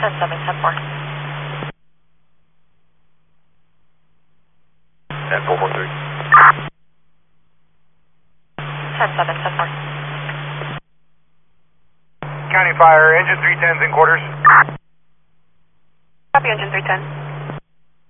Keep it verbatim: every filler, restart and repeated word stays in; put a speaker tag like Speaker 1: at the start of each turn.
Speaker 1: ten seven, ten four.
Speaker 2: ten four four three.
Speaker 1: ten seven, ten four.
Speaker 3: County Fire, engine three ten's in quarters.
Speaker 1: Copy, engine three ten.